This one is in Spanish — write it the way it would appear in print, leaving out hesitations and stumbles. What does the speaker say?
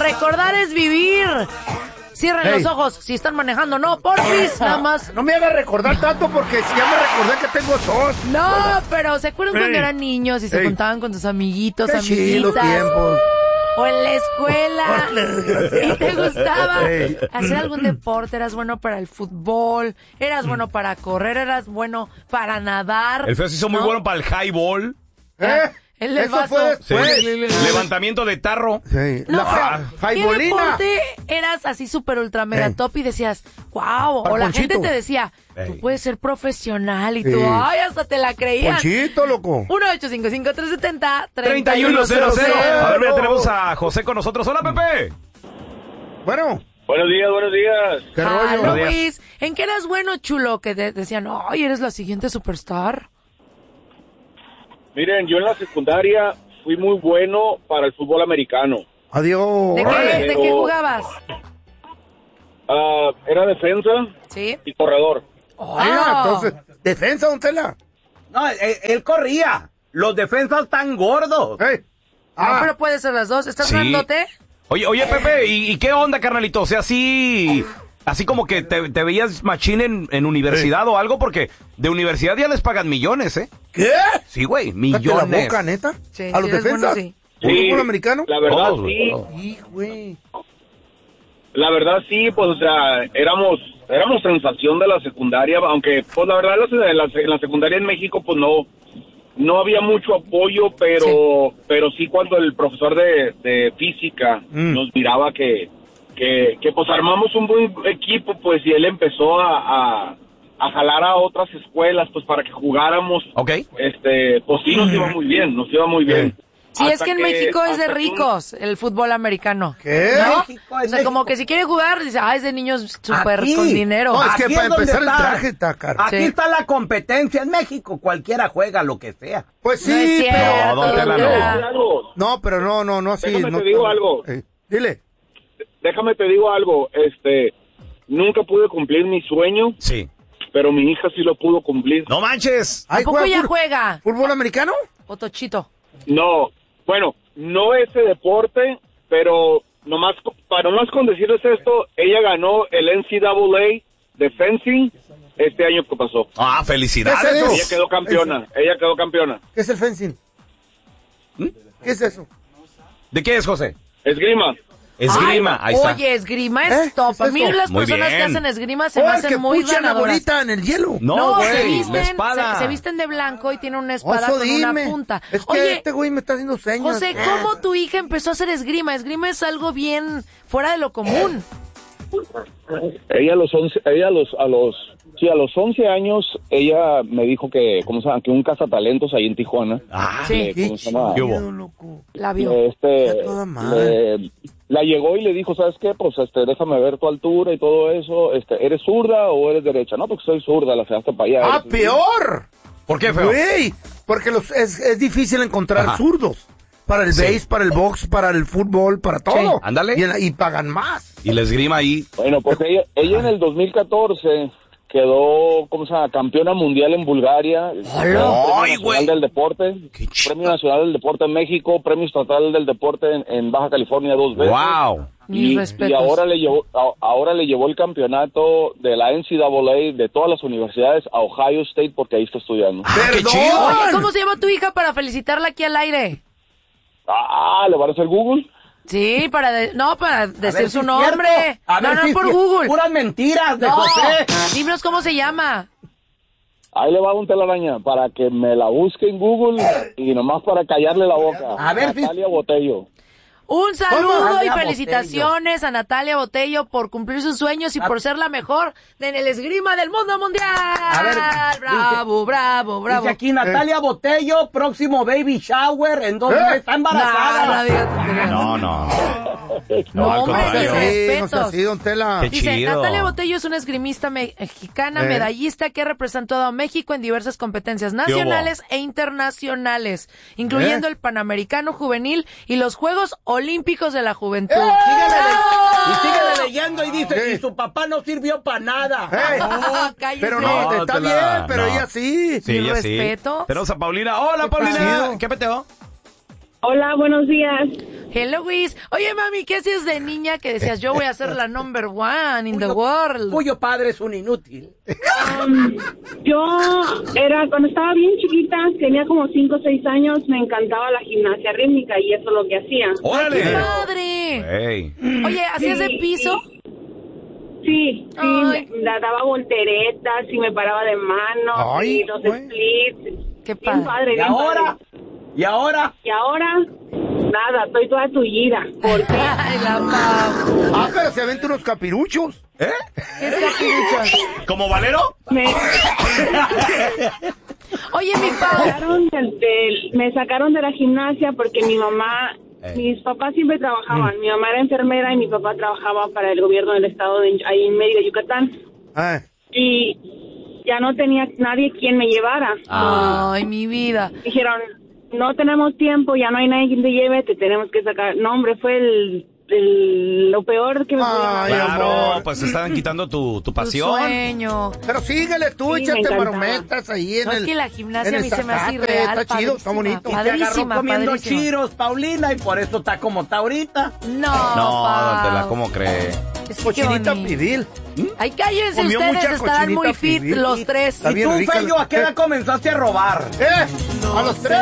recordar es vivir. Cierren los ojos si están manejando, no, porfis, nada más. No me hagas recordar tanto porque si ya me recordé que tengo tos. No, pero ¿se acuerdan cuando eran niños y se juntaban con sus amiguitos, Qué chidos tiempos. O en la escuela y te gustaba hacer algún deporte? Eras bueno para el fútbol, eras bueno para correr, eras bueno para nadar. El feo se hizo muy bueno para el highball. El del vaso. Levantamiento de tarro. Sí. No, ¿qué highbolina. deporte eras así súper ultra mega top y decías, wow? O la gente te decía, tú puedes ser profesional y tú, ay, hasta te la creías. Ponchito, loco. 1-855-370-3100. A ver, mira, tenemos a José con nosotros. Hola, Pepe. Bueno. Buenos días. ¿Qué rollo? Luis, ¿en qué eras bueno, chulo? Que decían, ay, eres la siguiente superstar. Miren, yo en la secundaria fui muy bueno para el fútbol americano. Adiós. ¿De qué jugabas? Era defensa y corredor. Entonces, defensa, don Tela. No, él corría. Los defensas están gordos. No, pero puede ser las dos. ¿Estás grandote? Oye, Pepe, ¿y qué onda, carnalito? O sea, así como que te veías machín en universidad o algo, porque de universidad ya les pagan millones, ¿eh? ¿Qué? Sí, güey, millones. ¿Cállate la boca, neta? Sí, ¿A los defensas? Bueno, ¿Un fútbol americano? La verdad, Todos, sí. Güey. La verdad, sí, pues, o sea, éramos sensación de la secundaria, aunque, pues, la verdad, en la secundaria en México, pues, no había mucho apoyo, pero sí cuando el profesor de física nos miraba que pues armamos un buen equipo, pues, y él empezó a jalar a otras escuelas, pues, para que jugáramos. Okay. Pues sí, nos iba muy bien. Sí, es que en México es de ricos el fútbol americano. ¿Qué? ¿No? México, O sea, como que si quiere jugar, dice, es de niños súper Aquí. con dinero. No, es que Aquí para es donde empezar el está. traje está caro. Aquí Sí. está la competencia en México. Cualquiera juega lo que sea. Pues No es sí, cierto, pero... No, don Tela, don Tela. Algo. No, pero no así. Déjame no, te digo algo. Dile. Déjame te digo algo, nunca pude cumplir mi sueño, Sí. pero mi hija sí lo pudo cumplir. ¡No manches! ¿A poco ya juega? ¿Fútbol americano? ¿O Tochito? No, bueno, no ese deporte, pero nomás con decirles esto, ella ganó el NCAA de fencing este año que pasó. Ah, felicidades. ¿Qué es eso? Ella quedó campeona. ¿Qué es el fencing? ¿Qué es eso? ¿De qué es, José? Esgrima. Esgrima, ahí está. Oye, esgrima es top. ¿Es A mí eso? las Muy personas que bien. hacen esgrima se me Es hacen que muy puchan la ganadoras. bolita en el hielo. No, güey, se visten, la espada. se visten de blanco y tienen una Eso espada con dime. una punta. Es que Oye, este güey me está haciendo señas. José, ¿cómo tu hija empezó a hacer esgrima? Esgrima es algo bien fuera de lo común. Ella a los 11 años, ella me dijo que un cazatalentos ahí en Tijuana. Ah, Sí. Qué ¿Cómo se llama? ¿Qué hubo? chido, loco. La vio. A toda madre. La llegó y le dijo, ¿sabes qué? Pues déjame ver tu altura y todo eso. ¿Eres zurda o eres derecha? No, porque soy zurda, la feaste para allá. ¡Ah, peor! ¿Por qué, feo? Güey, porque es difícil encontrar zurdos. Para el base, para el box, para el fútbol, para todo. Sí, ándale. Y pagan más. Y la esgrima ahí. Bueno, pues ella en el 2014 quedó, campeona mundial en Bulgaria. ¡Ay, Premio güey! Nacional del Deporte. ¡Qué chido! Premio Nacional del Deporte en México, Premio Estatal del Deporte en Baja California 2 veces. ¡Wow! Mis Y respetos. ahora le llevó el campeonato de la NCAA de todas las universidades a Ohio State porque ahí está estudiando. ¡Qué ¡Perdón! chido! Oye, ¿cómo se llama tu hija para felicitarla aquí al aire? ¿Le van a hacer Google? Sí, para decir su si es nombre. cierto. A ver No, si por es Google. Puras mentiras de No, José. dinos cómo se llama. Ahí le va un telaraña para que me la busque en Google y nomás para callarle la boca. A ver, Natalia Botello. Un saludo y Natalia felicitaciones a Natalia Botello por cumplir sus sueños y por ser la mejor en el esgrima del mundo mundial. A ver, bravo, bravo, bravo. Dice aquí Natalia Botello, próximo baby shower, en 2 meses está embarazada. No. No, al hombre, contrario. mis Sí, no sea respetos. así, don Tela. Qué Dice, chido. Natalia Botello es una esgrimista mexicana, medallista que ha representado a México en diversas competencias nacionales e internacionales, incluyendo el Panamericano Juvenil y los Juegos Olímpicos de la Juventud. Y síguele leyendo y dice, Sí. y su papá no sirvió para nada. No, cállese. Pero no, está Tela. bien, pero No. ella sí. Sí, Mi ella respeto. sí. Tenemos a Paulina. ¡Hola, Paulina! chido. ¿Qué peteo? Hola, buenos días. Hello, Luis. Oye, mami, ¿qué hacías de niña que decías, yo voy a ser la number one in the world? Cuyo padre es un inútil. Cuando estaba bien chiquita, tenía como 5 o 6 años, me encantaba la gimnasia rítmica y eso es lo que hacía. ¡Órale! ¡Qué padre! Hey. Oye, ¿hacías de piso? Sí, me daba volteretas y me paraba de manos y los splits. ¡Qué bien padre! ¿Y ahora? ¿Y ahora, nada, estoy toda tullida. ¿Por qué? Ay, la Pau. Pero se aventa unos capiruchos. ¿Qué es capiruchos? ¿Como Valero? Oye, mi Pau. Me sacaron de la gimnasia porque mis papás siempre trabajaban. Mi mamá era enfermera y mi papá trabajaba para el gobierno del estado ahí en Mérida, Yucatán. Y ya no tenía nadie quien me llevara. Ay, mi vida. Dijeron, no tenemos tiempo, ya no hay nadie quien te lleve, te tenemos que sacar. No, hombre, fue lo peor que me pudo. Claro, pues te estaban quitando tu pasión. Tu sueño. Pero síguele tú, Sí, échate me encantaba. marometas ahí en No, el... es que la gimnasia en a el mí se me hace zacate, irreal. está chido, está bonito. Y te agarró Padrísima, comiendo padrísima. chiros, Paulina, y por eso está como está ahorita. No, No, Pau. Tela, ¿cómo cree? Es que qué Cochinita bonito. pibil. Ay, cállense Comió ustedes, mucha estarán muy cochinita fit pibil. los tres. Está ¿Y bien tú, rica Fello, la- a qué edad comenzaste a robar? A los 3.